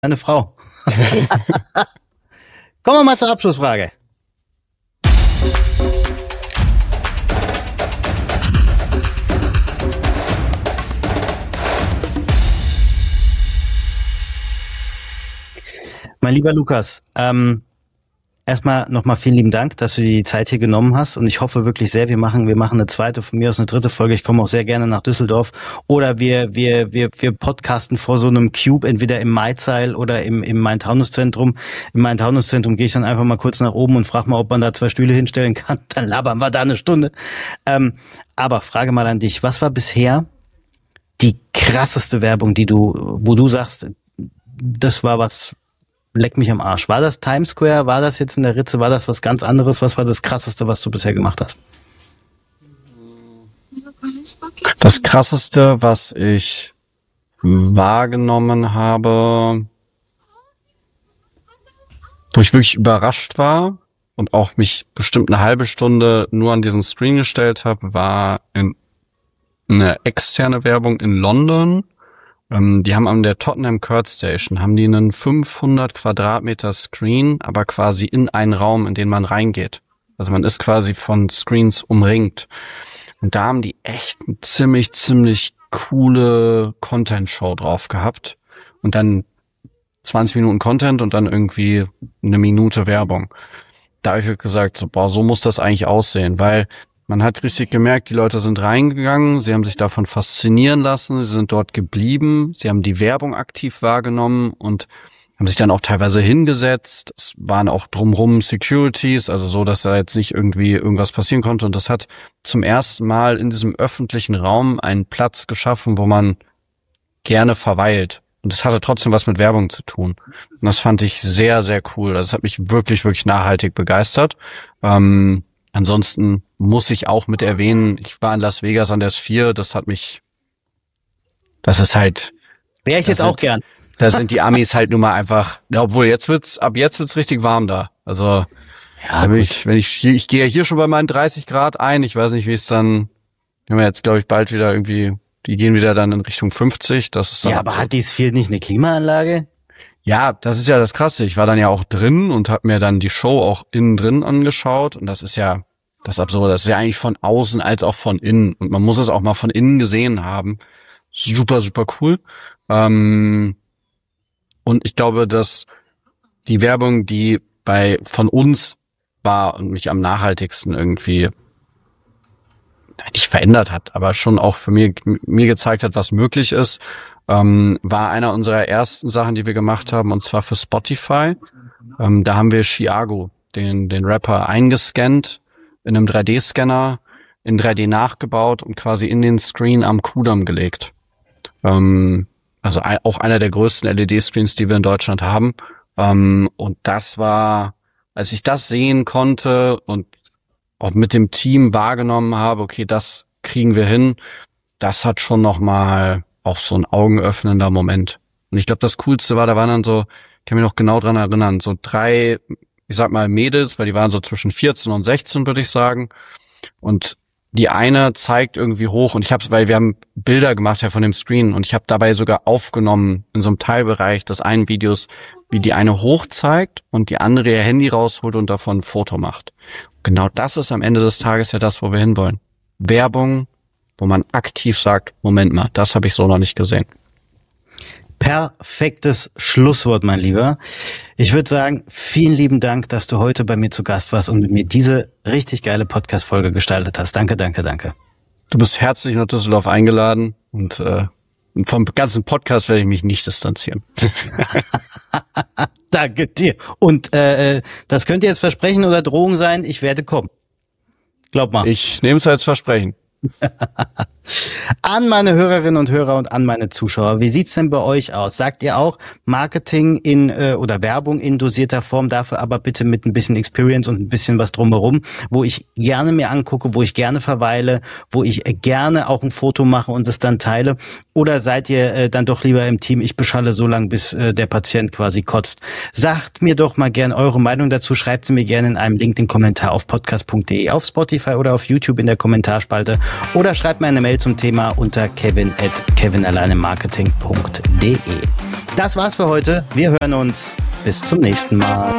Deine Frau. Kommen wir mal zur Abschlussfrage. Mein lieber Lukas, erstmal nochmal vielen lieben Dank, dass du die Zeit hier genommen hast, und ich hoffe wirklich sehr, wir machen eine zweite, von mir aus eine dritte Folge. Ich komme auch sehr gerne nach Düsseldorf, oder wir podcasten vor so einem Cube, entweder im Maizeil oder im Main-Taunus-Zentrum. Im Main-Taunus-Zentrum gehe ich dann einfach mal kurz nach oben und frage mal, ob man da 2 Stühle hinstellen kann. Dann labern wir da eine Stunde. Aber Frage mal an dich, was war bisher die krasseste Werbung, wo du sagst, das war was, leck mich am Arsch. War das Times Square? War das jetzt in der Ritze? War das was ganz anderes? Was war das Krasseste, was du bisher gemacht hast? Das Krasseste, was ich wahrgenommen habe, wo ich wirklich überrascht war und auch mich bestimmt eine halbe Stunde nur an diesen Screen gestellt habe, war eine externe Werbung in London. Die haben an der Tottenham Court Station, haben die einen 500 Quadratmeter Screen, aber quasi in einen Raum, in den man reingeht. Also man ist quasi von Screens umringt. Und da haben die echt eine ziemlich coole Content-Show drauf gehabt. Und dann 20 Minuten Content und dann irgendwie eine Minute Werbung. Da habe ich gesagt, so muss das eigentlich aussehen, weil man hat richtig gemerkt, die Leute sind reingegangen, sie haben sich davon faszinieren lassen, sie sind dort geblieben, sie haben die Werbung aktiv wahrgenommen und haben sich dann auch teilweise hingesetzt. Es waren auch drumherum Securities, also so, dass da jetzt nicht irgendwie irgendwas passieren konnte. Und das hat zum ersten Mal in diesem öffentlichen Raum einen Platz geschaffen, wo man gerne verweilt. Und das hatte trotzdem was mit Werbung zu tun. Und das fand ich sehr, sehr cool. Das hat mich wirklich, wirklich nachhaltig begeistert. Ansonsten muss ich auch mit erwähnen, ich war in Las Vegas an der Sphere, das ist halt... Wäre ich jetzt auch gern. Da sind die Amis halt nun mal einfach, ja, obwohl ab jetzt wird's richtig warm da. Also, ja, ich gehe ja hier schon bei meinen 30 Grad ein, ich weiß nicht, wie es dann, wenn wir jetzt, glaube ich, bald wieder irgendwie, die gehen wieder dann in Richtung 50, das ist dann... Ja, aber hat die Sphere nicht eine Klimaanlage? Ja, das ist ja das Krasse. Ich war dann ja auch drin und habe mir dann die Show auch innen drin angeschaut. Und das ist ja das Absurde. Das ist ja eigentlich von außen als auch von innen. Und man muss es auch mal von innen gesehen haben. Super, super cool. Und ich glaube, dass die Werbung, die von uns war und mich am nachhaltigsten irgendwie nicht verändert hat, aber schon auch für mir gezeigt hat, was möglich ist, war einer unserer ersten Sachen, die wir gemacht haben, und zwar für Spotify. Da haben wir Chiago, den Rapper, eingescannt in einem 3D-Scanner, in 3D nachgebaut und quasi in den Screen am Kudamm gelegt. Also auch einer der größten LED-Screens, die wir in Deutschland haben. Und das war, als ich das sehen konnte und auch mit dem Team wahrgenommen habe, okay, das kriegen wir hin, das hat schon nochmal auch so ein augenöffnender Moment. Und ich glaube, das Coolste war, da waren dann so, ich kann mich noch genau dran erinnern, so 3, ich sag mal Mädels, weil die waren so zwischen 14 und 16, würde ich sagen. Und die eine zeigt irgendwie hoch, und weil wir haben Bilder gemacht von dem Screen, und ich habe dabei sogar aufgenommen in so einem Teilbereich des einen Videos, wie die eine hoch zeigt und die andere ihr Handy rausholt und davon ein Foto macht. Genau das ist am Ende des Tages ja das, wo wir hinwollen. Werbung, wo man aktiv sagt, Moment mal, das habe ich so noch nicht gesehen. Perfektes Schlusswort, mein Lieber. Ich würde sagen, vielen lieben Dank, dass du heute bei mir zu Gast warst und mit mir diese richtig geile Podcast-Folge gestaltet hast. Danke, danke, danke. Du bist herzlich nach Düsseldorf eingeladen, und vom ganzen Podcast werde ich mich nicht distanzieren. Danke dir. Und das könnte jetzt Versprechen oder Drohung sein, ich werde kommen. Glaub mal. Ich nehme es als Versprechen. An meine Hörerinnen und Hörer und an meine Zuschauer, wie sieht's denn bei euch aus? Sagt ihr auch Marketing oder Werbung in dosierter Form, dafür aber bitte mit ein bisschen Experience und ein bisschen was drumherum, wo ich gerne mir angucke, wo ich gerne verweile, wo ich gerne auch ein Foto mache und es dann teile? Oder seid ihr dann doch lieber im Team, ich beschalle so lange, bis der Patient quasi kotzt? Sagt mir doch mal gerne eure Meinung dazu, schreibt sie mir gerne in einem LinkedIn-Kommentar auf podcast.de, auf Spotify oder auf YouTube in der Kommentarspalte. oder schreibt mir eine Mail zum Thema unter kevin@kevinalleinemarketing.de. Das war's für heute. Wir hören uns. Bis zum nächsten Mal.